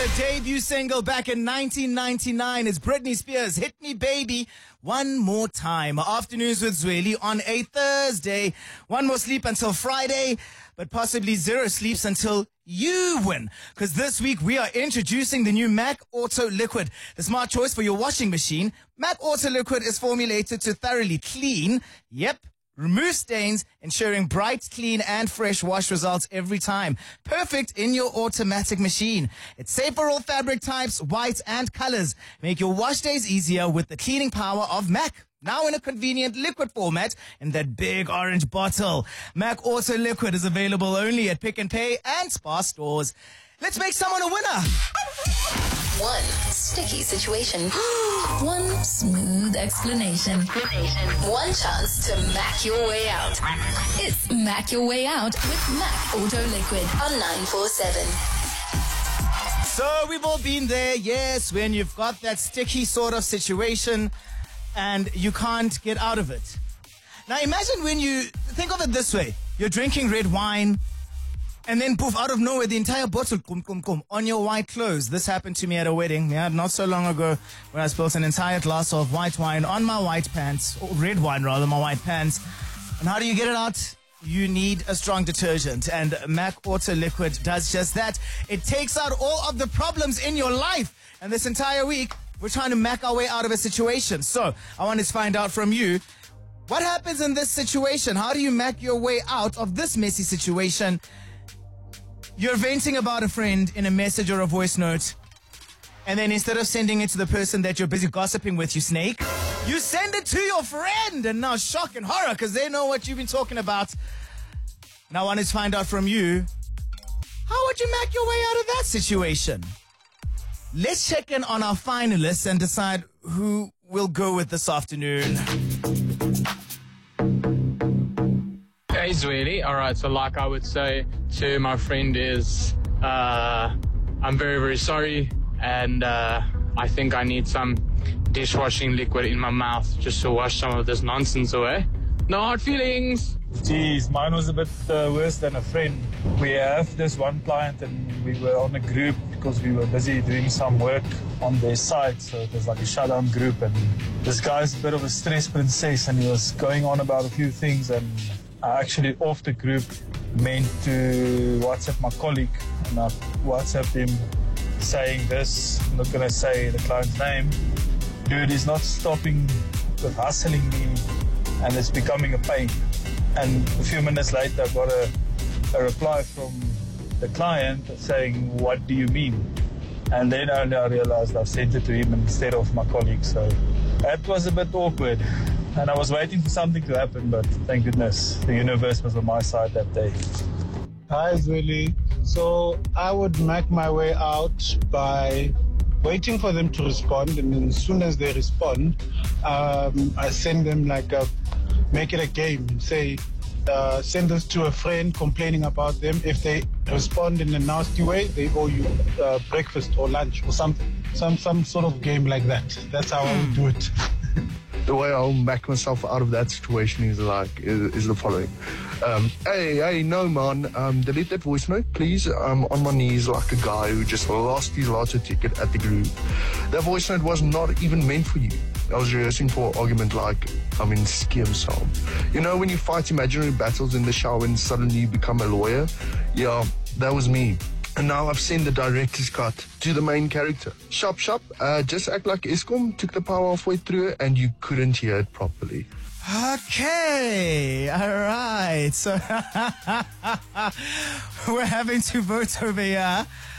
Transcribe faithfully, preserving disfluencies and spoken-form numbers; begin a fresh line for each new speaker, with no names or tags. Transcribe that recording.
her debut single back in nineteen ninety-nine is Britney Spears' Hit Me Baby One More Time. Afternoons with Zweli on a Thursday. One more sleep until Friday, but possibly zero sleeps until you win. Because this week we are introducing the new MAC Auto Liquid, the smart choice for your washing machine. MAC Auto Liquid is formulated to thoroughly clean, yep, remove stains, ensuring bright, clean, and fresh wash results every time. Perfect in your automatic machine. It's safe for all fabric types, whites, and colors. Make your wash days easier with the cleaning power of MAC. Now in a convenient liquid format in that big orange bottle. MAC Auto Liquid is available only at Pick and Pay and Spar stores. Let's make someone a winner.
One sticky situation. One smooth explanation. One chance to Mac your way out. It's Mac Your Way Out with MAC Auto Liquid on nine four seven.
So we've all been there, yes, when you've got that sticky sort of situation and you can't get out of it. Now imagine when you, think of it this way, you're drinking red wine, and then poof, out of nowhere, the entire bottle kum, kum, kum, on your white clothes. This happened to me at a wedding, yeah, not so long ago, where I spilled an entire glass of white wine on my white pants, or red wine rather, my white pants. And how do you get it out? You need a strong detergent, and MAC Auto Liquid does just that. It takes out all of the problems in your life. And this entire week, we're trying to Mac our way out of a situation. So I want to find out from you, what happens in this situation? How do you Mac your way out of this messy situation? You're venting about a friend in a message or a voice note, and then instead of sending it to the person that you're busy gossiping with, you snake, you send it to your friend, and now shock and horror because they know what you've been talking about. Now I want to find out from you, how would you Mac your way out of that situation? Let's check in on our finalists and decide who will go with this afternoon.
Hey Zweli, alright, so like I would say to my friend is, uh, I'm very, very sorry, and uh, I think I need some dishwashing liquid in my mouth just to wash some of this nonsense away. No hard feelings!
Jeez, mine was a bit uh, worse than a friend. We have this one client and we were on a group because we were busy doing some work on their site, so it was like a shutdown group, and this guy's a bit of a stress princess and he was going on about a few things, and I actually off the group meant to WhatsApp my colleague, and I WhatsApped him saying this, I'm not going to say the client's name. Dude, he's not stopping with hustling me and it's becoming a pain. And a few minutes later I got a, a reply from the client saying, what do you mean? And then only I realized I've sent it to him instead of my colleague, so that was a bit awkward. And I was waiting for something to happen, but thank goodness the universe was on my side that day.
Hi, Zweli. So I would Mac my way out by waiting for them to respond, and then as soon as they respond, um, I send them like a, make it a game. Say, uh, send this to a friend complaining about them. If they respond in a nasty way, they owe you uh, breakfast or lunch or something, some some sort of game like that. That's how I would do it.
The way I'll back myself out of that situation is like is, is the following. Um, hey, hey, no man, um, delete that voice note, please. I'm on my knees like a guy who just lost his lotto ticket at the group. That voice note was not even meant for you. I was rehearsing for an argument like I'm in Skim Psalm. You know when you fight imaginary battles in the shower and suddenly you become a lawyer? Yeah, that was me. And now I've sent the director's cut to the main character. Shop, shop, uh, just act like Eskom took the power halfway through and you couldn't hear it properly.
Okay, all right. So we're having to vote over here.